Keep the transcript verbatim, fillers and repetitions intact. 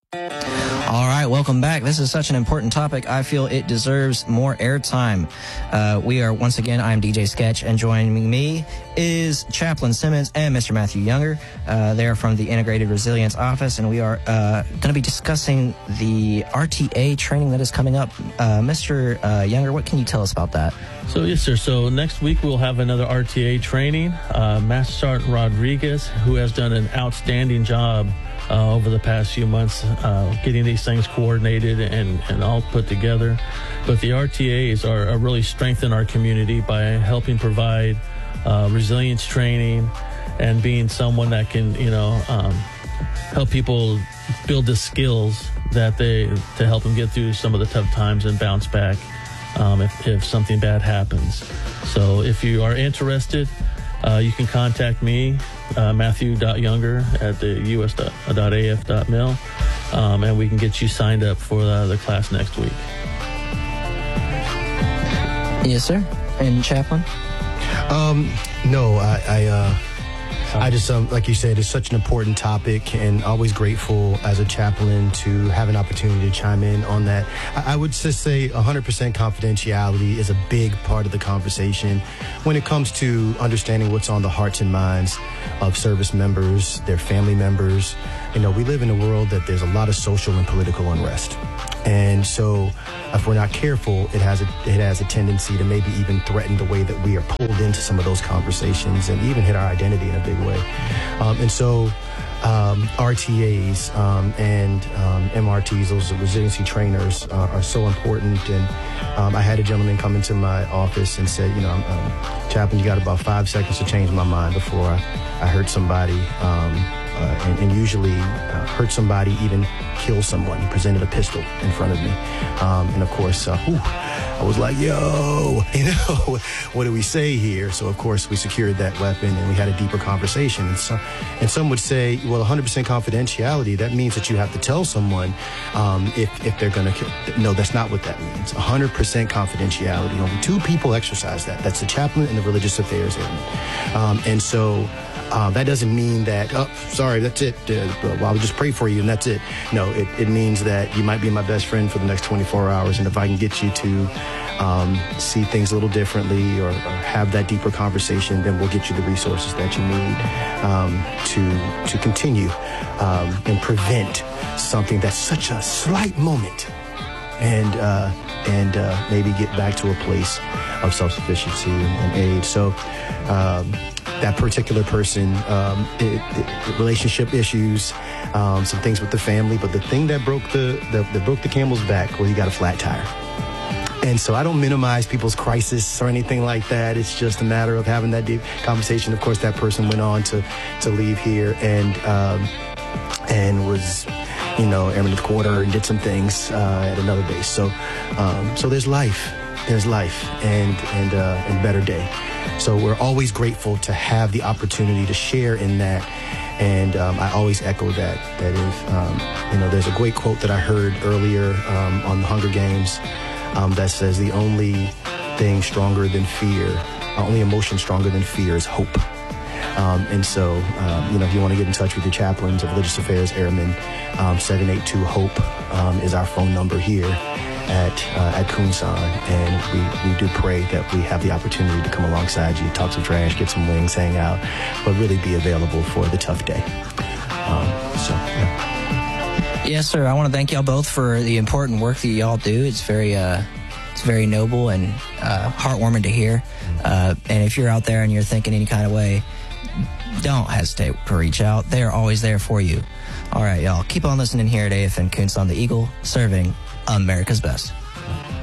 All right, welcome back. This is such an important topic. I feel it deserves more airtime. Uh, we are, once again, I'm D J Sketch, and joining me is Chaplain Simmons and Mister Matthew Younger. Uh, they're from the Integrated Resilience Office, and we are uh, going to be discussing the R T A training that is coming up. Uh, Mister Uh, Younger, what can you tell us about that? So, yes, sir. So next week we'll have another R T A training. Uh, Master Sergeant Rodriguez, who has done an outstanding job Uh, over the past few months, uh, getting these things coordinated and, and all put together. But the R T As are, are really strengthen our community by helping provide uh, resilience training and being someone that can, you know, um, help people build the skills that they, to help them get through some of the tough times and bounce back um, if, if something bad happens. So if you are interested, Uh, you can contact me, uh, Matthew dot Younger at the U S dot A F dot mil, um, and we can get you signed up for the, the class next week. Yes, sir. And Chaplain? Um, no, I, I, uh, I just, um, like you said, it's such an important topic, and always grateful as a chaplain to have an opportunity to chime in on that. I, I would just say one hundred percent confidentiality is a big part of the conversation when it comes to understanding what's on the hearts and minds of service members, their family members. You know, we live in a world that there's a lot of social and political unrest. And so if we're not careful, it has a, it has a tendency to maybe even threaten the way that we are pulled into some of those conversations and even hit our identity in a big way. Um, and so um, R T As um, and um, M R Ts, those resiliency trainers, uh, are so important. And um, I had a gentleman come into my office and said, you know, um, Chaplain, you got about five seconds to change my mind before I, I hurt somebody. Um, Uh, and, and usually uh, hurt somebody, even kill someone. He presented a pistol in front of me. Um, and of course, uh, whew, I was like, yo, you know, what do we say here? So of course we secured that weapon and we had a deeper conversation. And, so, and some would say, well, one hundred percent confidentiality, that means that you have to tell someone um, if, if they're going to kill. No, that's not what that means. one hundred percent confidentiality. Only two people exercise that. That's the chaplain and the religious affairs airman. Um, and so Uh, that doesn't mean that, oh, sorry, that's it. Uh, well, I'll just pray for you and that's it. No, it, it means that you might be my best friend for the next twenty-four hours. And if I can get you to um, see things a little differently or, or have that deeper conversation, then we'll get you the resources that you need um, to, to continue um, and prevent something that's such a slight moment and, uh, and uh, maybe get back to a place of self-sufficiency and, and aid. So, um, that particular person, um, it, it, relationship issues, um, some things with the family, but the thing that broke the, the that broke the camel's back was he got a flat tire. And so I don't minimize people's crisis or anything like that. It's just a matter of having that deep conversation. Of course, that person went on to to leave here and um, and was, you know, airman of the quarter and did some things uh, at another base. So um, so there's life, there's life, and and uh, and better day. So we're always grateful to have the opportunity to share in that. And um, I always echo that, that if, um, you know, there's a great quote that I heard earlier um, on the Hunger Games um, that says the only thing stronger than fear, uh, only emotion stronger than fear is hope. Um, and so, um, you know, if you want to get in touch with your chaplains of religious affairs airmen, um, seven eight two HOPE um, is our phone number here at uh, at Kunsan, and we, we do pray that we have the opportunity to come alongside you, talk some trash, get some wings, hang out, but really be available for the tough day. Um, so, yeah. Yes, sir. I want to thank y'all both for the important work that y'all do. It's very, uh, it's very noble and uh, heartwarming to hear. Uh, and if you're out there and you're thinking any kind of way, don't hesitate to reach out. They're always there for you. All right, y'all. Keep on listening here at A F N Kunsan, the Eagle, serving America's best.